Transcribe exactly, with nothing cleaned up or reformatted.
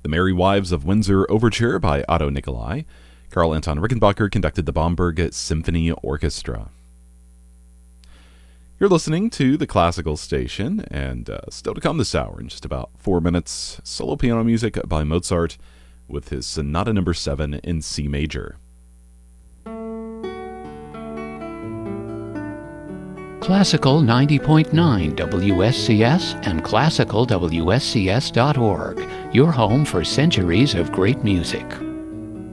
The Merry Wives of Windsor Overture by Otto Nicolai. Karl Anton Rickenbacker conducted the Bamberg Symphony Orchestra. You're listening to the Classical Station, and uh, still to come this hour in just about four minutes, solo piano music by Mozart with his Sonata Number seven in C major. Classical ninety point nine W S C S and classical W S C S dot org, your home for centuries of great music.